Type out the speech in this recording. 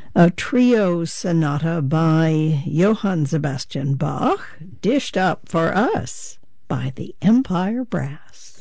a trio sonata by Johann Sebastian Bach, dished up for us by the Empire Brass.